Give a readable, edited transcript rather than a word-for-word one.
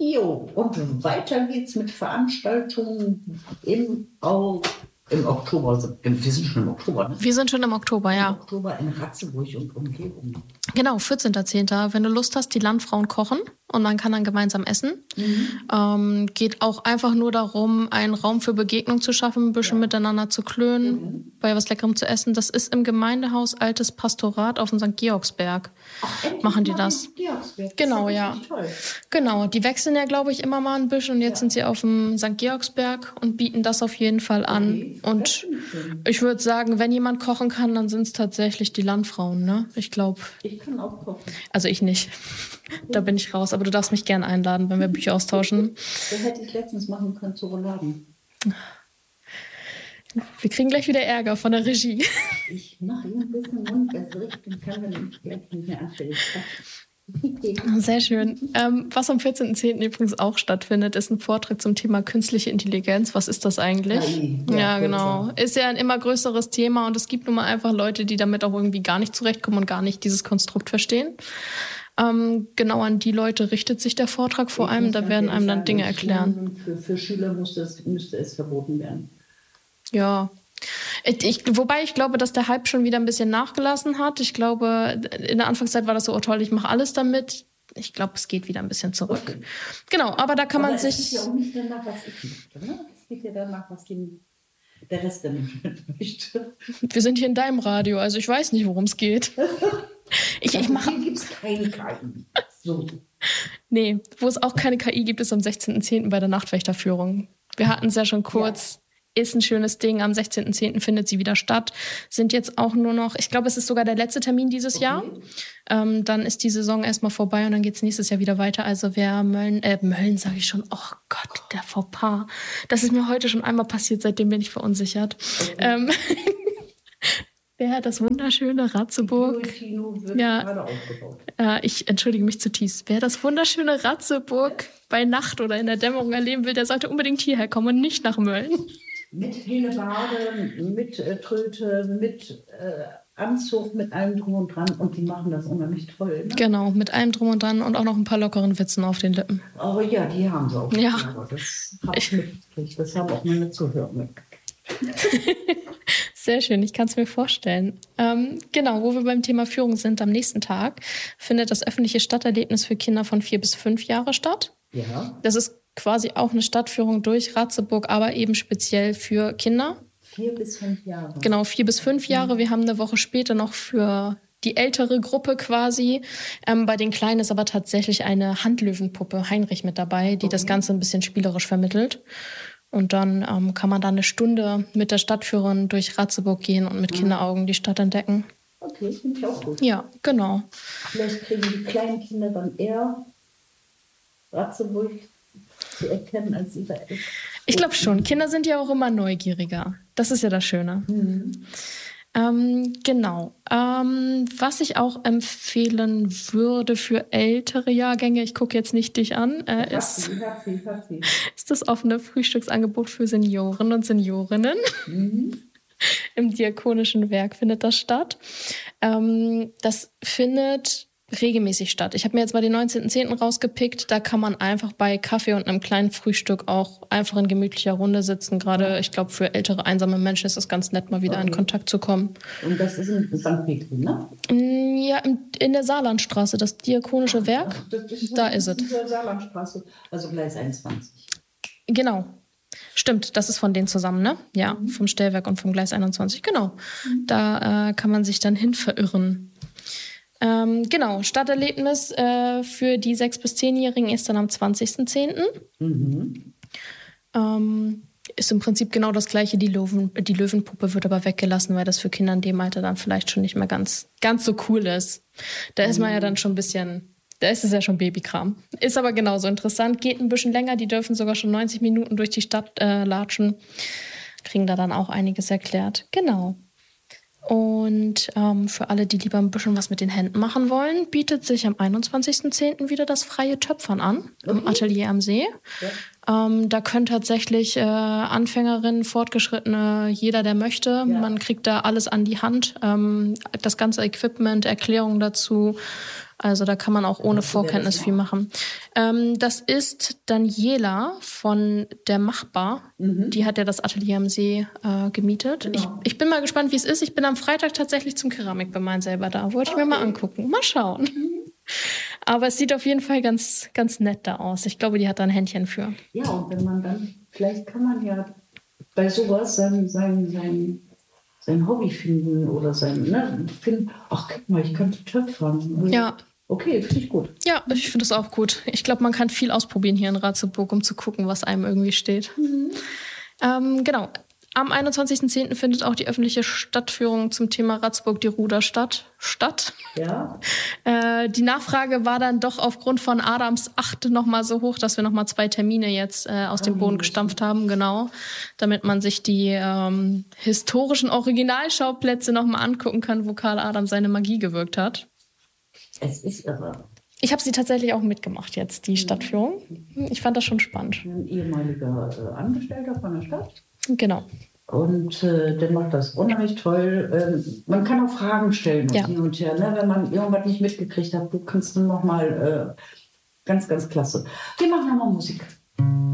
Jo, und weiter geht's mit Veranstaltungen im Oktober. Also, wir sind schon im Oktober, ne? Wir sind schon im Oktober, ja. Im Oktober in Ratzeburg und Umgebung. Genau, 14.10. Wenn du Lust hast, die Landfrauen kochen und man kann dann gemeinsam essen. Geht auch einfach nur darum, einen Raum für Begegnung zu schaffen, ein bisschen miteinander zu klönen, bei was Leckerem zu essen. Das ist im Gemeindehaus Altes Pastorat auf dem St. Georgsberg. Machen die das? Georgsberg. Genau, das ist ja. Toll. Genau, die wechseln ja, glaube ich, immer mal ein bisschen. Und jetzt sind sie auf dem St. Georgsberg und bieten das auf jeden Fall an. Okay, und ich würde sagen, wenn jemand kochen kann, dann sind es tatsächlich die Landfrauen, ne? Ich glaube. Ich kann auch kochen. Also ich nicht. Da bin ich raus. Aber du darfst mich gerne einladen, wenn wir Bücher austauschen. Das hätte ich letztens machen können zu Rouladen. Wir kriegen gleich wieder Ärger von der Regie. Ich mache ihm ein bisschen mundwässrig, dann kann man ihn vielleicht nicht mehr anstellen. Sehr schön. Was am 14.10. übrigens auch stattfindet, ist ein Vortrag zum Thema künstliche Intelligenz. Was ist das eigentlich? KI, ja, genau. Ist ja ein immer größeres Thema und es gibt nun mal einfach Leute, die damit auch irgendwie gar nicht zurechtkommen und gar nicht dieses Konstrukt verstehen. Genau an die Leute richtet sich der Vortrag vor allem. Da werden einem dann Dinge erklären. Für Schüler müsste es verboten werden. Ja. Wobei ich glaube, dass der Hype schon wieder ein bisschen nachgelassen hat. Ich glaube, in der Anfangszeit war das so, oh toll, ich mache alles damit. Ich glaube, es geht wieder ein bisschen zurück. Okay. Genau, aber da kann man sich... Es geht ja auch nicht danach, was ich möchte. Ne? Es geht ja danach, was der Rest der Menschen möchte. Wir sind hier in deinem Radio, also ich weiß nicht, worum es geht. Hier gibt es keine KI. So. Nee, wo es auch keine KI gibt, ist am 16.10. bei der Nachtwächterführung. Wir hatten es ja schon kurz... Ja. Ist ein schönes Ding. Am 16.10. findet sie wieder statt. Sind jetzt auch nur noch, ich glaube, es ist sogar der letzte Termin dieses Jahr. Dann ist die Saison erstmal vorbei und dann geht es nächstes Jahr wieder weiter. Also wer Mölln sage ich schon, oh Gott, der Fauxpas. Das ist mir heute schon einmal passiert, seitdem bin ich verunsichert. Okay. Wer das wunderschöne Ratzeburg. Ich entschuldige mich zutiefst. Wer das wunderschöne Ratzeburg bei Nacht oder in der Dämmerung erleben will, der sollte unbedingt hierher kommen und nicht nach Mölln. Mit Hellebarde, mit Tröte, mit Anzug, mit allem drum und dran. Und die machen das unheimlich toll. Ne? Genau, mit allem drum und dran und auch noch ein paar lockeren Witzen auf den Lippen. Aber ja, die haben sie auch. Ja. Aber das habe ich mitgekriegt. Das haben auch meine Zuhörer mitgekriegt. Sehr schön, ich kann es mir vorstellen. Genau, wo wir beim Thema Führung sind, am nächsten Tag findet das öffentliche Stadterlebnis für Kinder von 4 bis 5 Jahre statt. Ja. Das ist quasi auch eine Stadtführung durch Ratzeburg, aber eben speziell für Kinder. 4 bis 5 Jahre. Genau, 4 bis 5 Jahre. Wir haben eine Woche später noch für die ältere Gruppe quasi. Bei den Kleinen ist aber tatsächlich eine Handlöwenpuppe, Heinrich, mit dabei, die das Ganze ein bisschen spielerisch vermittelt. Und dann kann man da eine Stunde mit der Stadtführerin durch Ratzeburg gehen und mit Kinderaugen die Stadt entdecken. Okay, finde ich auch gut. Ja, genau. Vielleicht kriegen die kleinen Kinder dann eher Ratzeburg zu erkennen als ihre Eltern. Ich glaube schon. Kinder sind ja auch immer neugieriger. Das ist ja das Schöne. Genau. Was ich auch empfehlen würde für ältere Jahrgänge, ich gucke jetzt nicht dich an, ist das offene Frühstücksangebot für Senioren und Seniorinnen. Im Diakonischen Werk findet das statt. Das findet regelmäßig statt. Ich habe mir jetzt mal den 19.10. rausgepickt. Da kann man einfach bei Kaffee und einem kleinen Frühstück auch einfach in gemütlicher Runde sitzen. Gerade, ich glaube, für ältere, einsame Menschen ist es ganz nett, mal wieder in Kontakt zu kommen. Und das ist in St. Petri, ne? Ja, in der Saarlandstraße, das Diakonische Werk. Da ist es. Diese Saarlandstraße, also Gleis 21. Genau. Stimmt, das ist von denen zusammen, ne? Ja, vom Stellwerk und vom Gleis 21. Genau. Da kann man sich dann hin verirren. Genau, Stadterlebnis für die 6- bis 10-Jährigen ist dann am 20.10. Ist im Prinzip genau das Gleiche. Die Löwenpuppe wird aber weggelassen, weil das für Kinder in dem Alter dann vielleicht schon nicht mehr ganz so cool ist. Da ist man ja dann schon ein bisschen, da ist es ja schon Babykram. Ist aber genauso interessant, geht ein bisschen länger. Die dürfen sogar schon 90 Minuten durch die Stadt latschen. Kriegen da dann auch einiges erklärt. Genau. Und für alle, die lieber ein bisschen was mit den Händen machen wollen, bietet sich am 21.10. wieder das freie Töpfern an, im Atelier am See. Ja. Da können tatsächlich Anfängerinnen, Fortgeschrittene, jeder, der möchte. Ja. Man kriegt da alles an die Hand, das ganze Equipment, Erklärungen dazu. Also da kann man auch ohne Vorkenntnis viel machen. Das ist Daniela von der Machbar. Die hat ja das Atelier am See gemietet. Genau. Ich bin mal gespannt, wie es ist. Ich bin am Freitag tatsächlich zum Keramikbemalen selber da. Wollte ich mir mal angucken. Mal schauen. Aber es sieht auf jeden Fall ganz, ganz nett da aus. Ich glaube, die hat da ein Händchen für. Ja, und wenn man dann, vielleicht kann man ja bei sowas sein Hobby finden oder finden, ach, guck mal, ich könnte töpfern. Ja. Okay, finde ich gut. Ja, ich finde das auch gut. Ich glaube, man kann viel ausprobieren hier in Ratzeburg, um zu gucken, was einem irgendwie steht. Genau. Am 21.10. findet auch die öffentliche Stadtführung zum Thema Ratzeburg die Ruder statt. Ja. Die Nachfrage war dann doch aufgrund von Adams 8 nochmal so hoch, dass wir nochmal 2 Termine jetzt aus dem Boden gestampft haben, genau, damit man sich die historischen Originalschauplätze nochmal angucken kann, wo Karl Adam seine Magie gewirkt hat. Es ist irre. Ich habe sie tatsächlich auch mitgemacht jetzt, die Stadtführung. Ich fand das schon spannend. Ein ehemaliger Angestellter von der Stadt. Genau. Und der macht das unheimlich toll. Man kann auch Fragen stellen hin und her. Ne? Wenn man irgendwas nicht mitgekriegt hat, du kannst nur noch mal ganz, ganz klasse. Wir machen nochmal Musik.